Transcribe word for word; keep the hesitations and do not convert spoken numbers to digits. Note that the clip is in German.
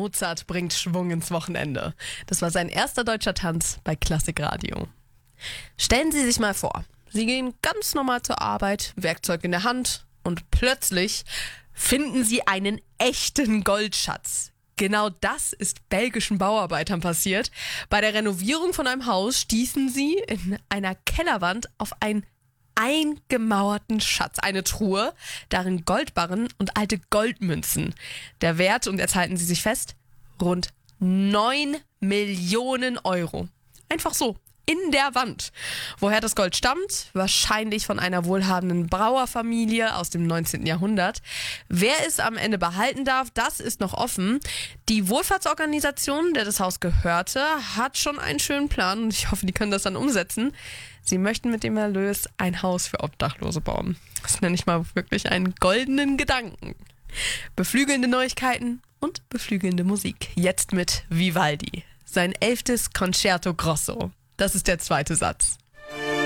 Mozart bringt Schwung ins Wochenende. Das war sein erster deutscher Tanz bei Klassikradio. Stellen Sie sich mal vor, Sie gehen ganz normal zur Arbeit, Werkzeug in der Hand und plötzlich finden Sie einen echten Goldschatz. Genau das ist belgischen Bauarbeitern passiert. Bei der Renovierung von einem Haus stießen sie in einer Kellerwand auf einen eingemauerten Schatz, eine Truhe, darin Goldbarren und alte Goldmünzen. Der Wert, und jetzt halten Sie sich fest, rund neun Millionen Euro. Einfach so. In der Wand. Woher das Gold stammt? Wahrscheinlich von einer wohlhabenden Brauerfamilie aus dem neunzehnten Jahrhundert. Wer es am Ende behalten darf, das ist noch offen. Die Wohlfahrtsorganisation, der das Haus gehörte, hat schon einen schönen Plan und ich hoffe, die können das dann umsetzen. Sie möchten mit dem Erlös ein Haus für Obdachlose bauen. Das nenne ich mal wirklich einen goldenen Gedanken. Beflügelnde Neuigkeiten und beflügelnde Musik. Jetzt mit Vivaldi. Sein elftes Concerto Grosso. Das ist der zweite Satz.